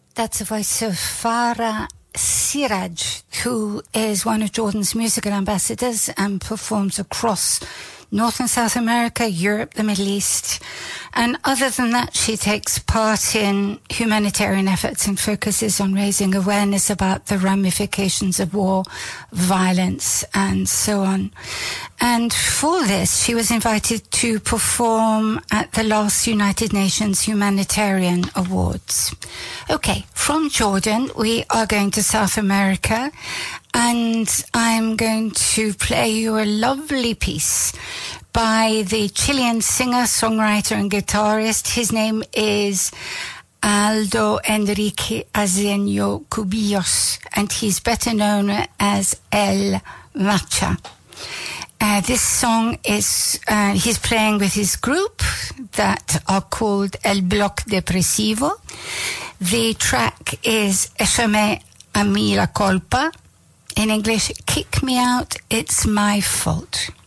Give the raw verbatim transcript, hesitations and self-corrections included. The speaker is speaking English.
That's the voice of Farah Siraj, who is one of Jordan's musical ambassadors and performs across North and South America, Europe, the Middle East. And other than that, she takes part in humanitarian efforts and focuses on raising awareness about the ramifications of war, violence, and so on. And for this, she was invited to perform at the last United Nations Humanitarian Awards. Okay, from Jordan, we are going to South America, and I'm going to play you a lovely piece by the Chilean singer, songwriter, and guitarist. His name is Aldo Enrique Azenio Cubillos, and he's better known as El Macha. Uh, this song is, uh, he's playing with his group that are called El Bloc Depresivo. The track is Échame a mí la culpa. In English, Kick Me Out, It's My Fault.